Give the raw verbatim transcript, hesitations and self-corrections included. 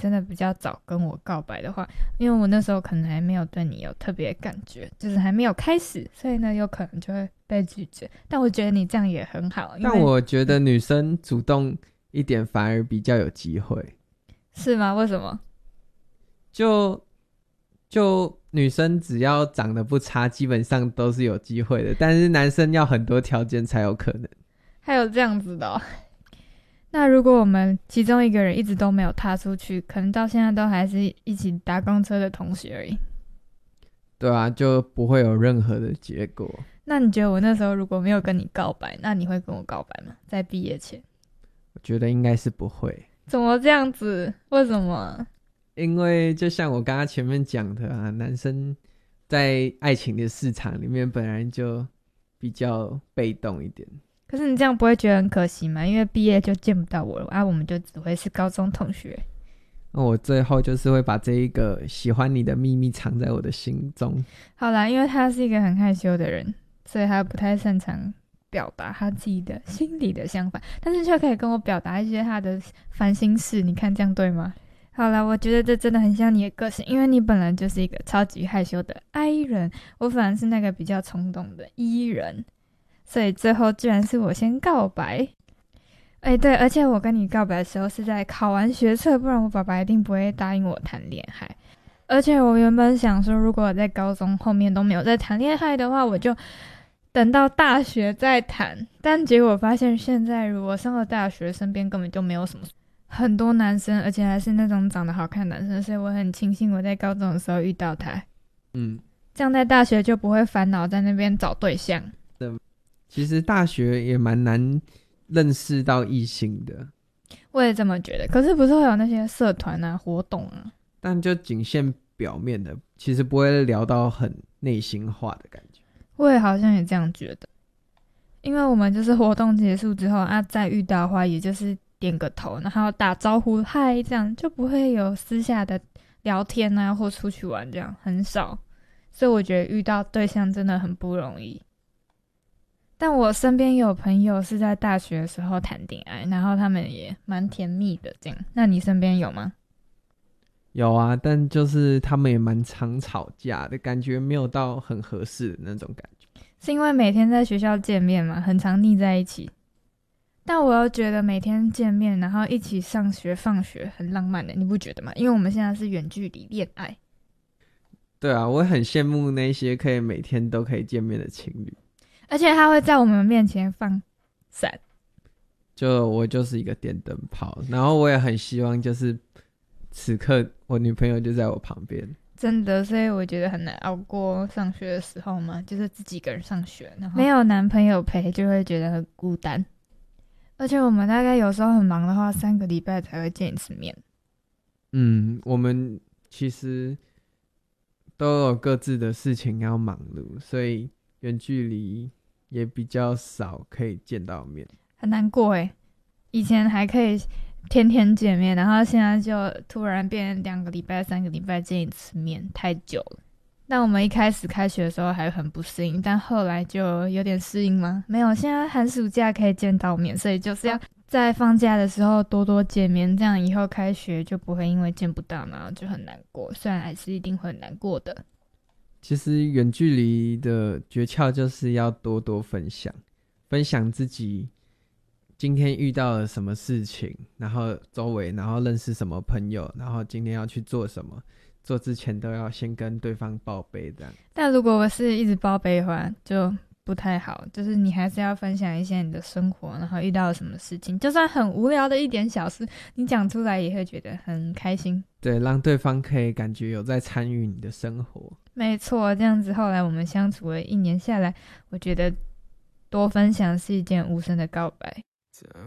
真的比较早跟我告白的话，因为我那时候可能还没有对你有特别感觉，就是还没有开始，所以呢有可能就会被拒绝。但我觉得你这样也很好，因为但我觉得女生主动一点反而比较有机会。 是吗？为什么？ 就就女生只要长得不差，基本上都是有机会的，但是男生要很多条件才有可能。 还有这样子的哦。那如果我们其中一个人一直都没有踏出去，可能到现在都还是一起搭公车的同学而已。 对啊，就不会有任何的结果。 那你觉得我那时候如果没有跟你告白，那你会跟我告白吗？在毕业前？ 我觉得应该是不会。 怎么这样子？为什么？ 因为就像我刚刚前面讲的啊，男生在爱情的市场里面本来就比较被动一点。 可是你这样不会觉得很可惜吗？因为毕业就见不到我了啊，我们就只会是高中同学。 那我最后就是会把这一个喜欢你的秘密藏在我的心中。 好啦，因为他是一个很害羞的人，所以他不太擅长表达他自己的心里的想法，但是却可以跟我表达一些他的烦心事。你看这样对吗？好啦，我觉得这真的很像你的个性，因为你本来就是一个超级害羞的 I 人，我反而是那个比较冲动的 E 人，所以最后居然是我先告白。哎，对，而且我跟你告白的时候是在考完学测，不然我爸爸一定不会答应我谈恋爱。而且我原本想说，如果我在高中后面都没有在谈恋爱的话，我就等到大学再谈。但结果发现，现在如果上了大学，身边根本就没有什么很多男生，而且还是那种长得好看的男生，所以我很庆幸我在高中的时候遇到他。 嗯， 这样在大学就不会烦恼在那边找对象。 其实大学也蛮难认识到异性的， 我也这么觉得。可是不是会有那些社团啊、活动啊？ 但就仅限表面的，其实不会聊到很内心化的感觉。 我也好像也这样觉得，因为我们就是活动结束之后啊，再遇到的话，也就是点个头，然后打招呼嗨，这样就不会有私下的聊天啊，或出去玩，这样很少。所以我觉得遇到对象真的很不容易。但我身边有朋友是在大学的时候谈恋爱，然后他们也蛮甜蜜的，这样。那你身边有吗？ 有啊，但就是他们也蛮常吵架的，感觉没有到很合适的那种感觉。 是因为每天在学校见面嘛，很常腻在一起。但我又觉得每天见面，然后一起上学放学很浪漫的，你不觉得吗？因为我们现在是远距离恋爱。 对啊，我很羡慕那些可以每天都可以见面的情侣。 而且他会在我们面前放伞。 就我就是一个电灯泡，然后我也很希望就是此刻我女朋友就在我旁边。 真的，所以我觉得很难熬过上学的时候嘛，就是自己一个人上学，然后没有男朋友陪，就会觉得很孤单。而且我们大概有时候很忙的话，三个礼拜才会见一次面。 嗯，我们其实都有各自的事情要忙碌，所以远距离也比较少可以见到面， 很难过诶。以前还可以天天见面，然后现在就突然变两个礼拜、三个礼拜见一次面，太久了。但我们一开始开学的时候还很不适应，但后来就有点适应吗？没有，现在寒暑假可以见到面，所以就是要在放假的时候多多见面，这样以后开学就不会因为见不到然后就很难过，虽然还是一定会很难过的。 其实远距离的诀窍就是要多多分享，分享自己今天遇到了什么事情，然后周围，然后认识什么朋友，然后今天要去做什么，做之前都要先跟对方报备这样。 但如果我是一直报备的话，就不太好，就是你还是要分享一些你的生活，然后遇到了什么事情，就算很无聊的一点小事，你讲出来也会觉得很开心。 对，让对方可以感觉有在参与你的生活。 没错，这样子后来我们相处了一年下来，我觉得多分享是一件无声的告白。